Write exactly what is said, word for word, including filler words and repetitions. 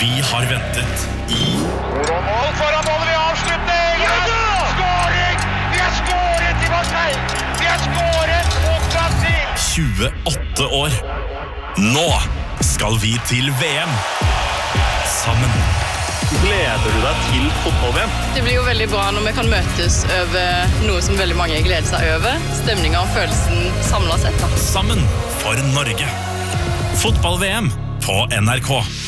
Vi har ventet i Mål foran målet, vi avslutter! Ja! Skåring! Vi har skåret i Marseille! Vi har skåret mot Brasil! tjueåtte år. Nå skal vi til V M. Sammen. Gleder du deg til fotball-V M? Det blir jo veldig bra når vi kan møtes over noe som veldig mange gleder seg over. Stemningen og følelsen samlet sett. Da. Sammen for Norge. Fotball-V M på N R K.